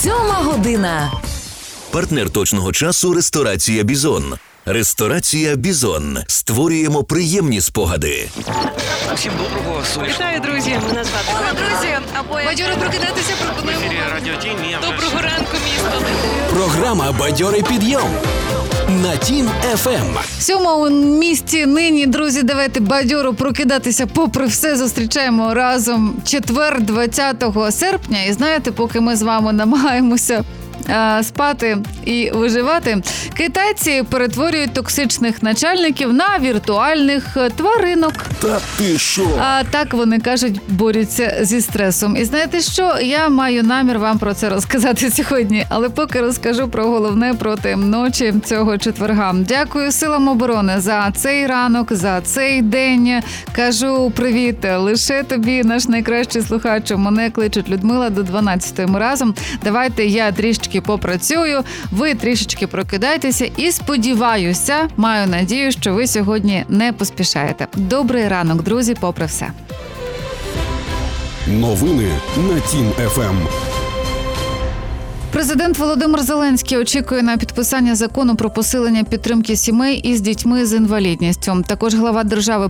7:00. Партнер точного часу – ресторація «Бізон». Ресторація «Бізон». Створюємо приємні спогади. Всім доброго, сонячного. Вітаю, друзі! Мене звати Алло, друзі! Бадьоро прокидатися В пропонуємо. ефірі Радіо Тінь. Доброго ранку, місто! Програма «Бадьорий підйом» на Тім ФМ. 7 у місті нині, друзі, давайте бадьоро прокидатися попри все. Зустрічаємо разом четвер, 20 серпня. І знаєте, поки ми з вами намагаємося спати і виживати, китайці перетворюють токсичних начальників на віртуальних тваринок. Та ти що? А так вони кажуть, борються зі стресом. І знаєте що? Я маю намір вам про це розказати сьогодні, але поки розкажу про головне проти ночі цього четверга. Дякую силам оборони за цей ранок, за цей день. Кажу привіт лише тобі, наш найкращий слухач. Мене кличуть Людмила до 12-ї. Ми разом. Давайте я трішечки попрацюю, ви трішечки прокидайтеся і сподіваюся, маю надію, що ви сьогодні не поспішаєте. Добрий ранок, друзі, попри все. Новини на Тім ФМ. Президент Володимир Зеленський очікує на підписання закону про посилення підтримки сімей із дітьми з інвалідністю. Також глава держави